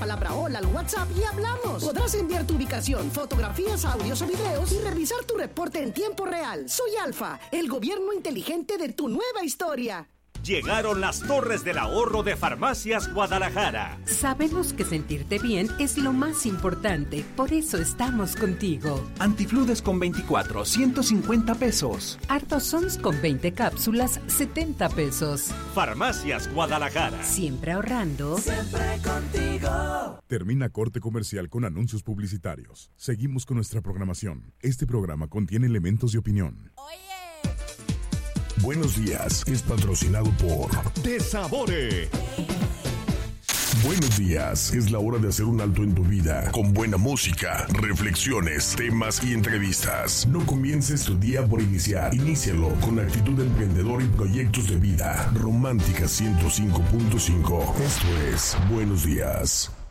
palabra hola al WhatsApp y hablamos. Podrás enviar tu ubicación, fotografías, audios o videos y revisar tu reporte en tiempo real. Soy Alfa, el gobierno inteligente de tu nueva historia. Llegaron las torres del ahorro de Farmacias Guadalajara. Sabemos que sentirte bien es lo más importante, por eso estamos contigo. Antifludes con 24, 150 pesos. Artosons con 20 cápsulas, 70 pesos. Farmacias Guadalajara. Siempre ahorrando. Siempre contigo. Termina corte comercial con anuncios publicitarios. Seguimos con nuestra programación. Este programa contiene elementos de opinión. Buenos días es patrocinado por Desabore. Buenos días, es la hora de hacer un alto en tu vida, con buena música, reflexiones, temas y entrevistas. No comiences tu día por iniciar, inícialo con actitud emprendedora y proyectos de vida. Romántica 105.5, esto es Buenos Días.